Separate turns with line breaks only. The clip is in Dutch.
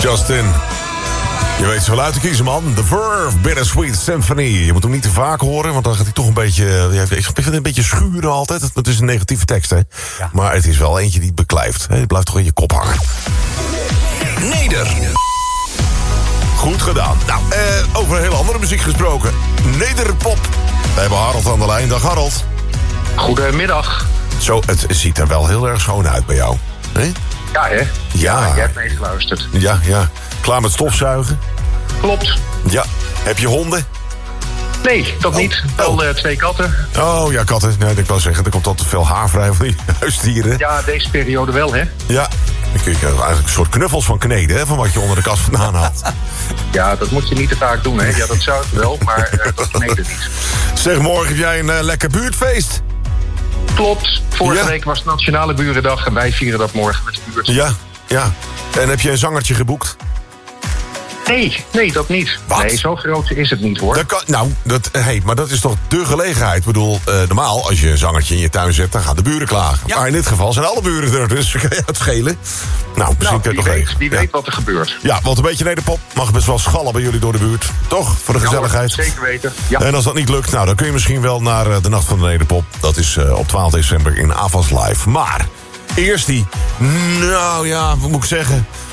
Justin. Je weet ze wel uit te kiezen, man. The Verve, Bittersweet Symphony. Je moet hem niet te vaak horen, want dan gaat hij toch een beetje... Ik vind het een beetje schuren altijd. Het is een negatieve tekst, hè. Ja. Maar het is wel eentje die beklijft. Het blijft toch in je kop hangen.
Neder.
Goed gedaan. Nou, over een hele andere muziek gesproken. Nederpop. We hebben Harold aan de lijn. Dag, Harold.
Goedemiddag.
Zo, het ziet er wel heel erg schoon uit bij jou. Hè?
Ja, hè?
Ja.
Jij hebt meegeluisterd.
Ja. Klaar met stofzuigen?
Klopt.
Ja. Heb je honden?
Nee, dat niet. Wel 2 katten.
Oh ja, katten. Nee, ik wou zeggen, er komt altijd veel haar vrij van die huisdieren.
Ja, deze periode wel, hè?
Ja. Dan kun je eigenlijk een soort knuffels van kneden, hè, van wat je onder de kast vandaan haalt.
Ja, dat moet je niet te vaak doen, hè? Ja, dat zou ik wel, maar dat kneden niet.
Zeg, morgen heb jij een lekker buurtfeest.
Klopt. Vorige week was Nationale Burendag en wij vieren dat morgen met de buurt.
Ja. En heb je een zangertje geboekt?
Nee, dat niet.
Wat?
Nee, zo groot is het niet, hoor.
Maar dat is toch de gelegenheid? Ik bedoel, normaal, als je een zangertje in je tuin zet, dan gaan de buren klagen. Ja. Maar in dit geval zijn alle buren er, dus kan je het schelen. Nou, misschien kun je het nog even.
Die weet wat er gebeurt.
Ja, want een beetje nederpop mag best wel schallen bij jullie door de buurt. Toch? Voor de gezelligheid.
Ja, zeker weten. Ja.
En als dat niet lukt, nou, dan kun je misschien wel naar de Nacht van de Nederpop. Dat is op 12 december in Avas Live. Maar eerst die, nou ja, wat moet ik zeggen?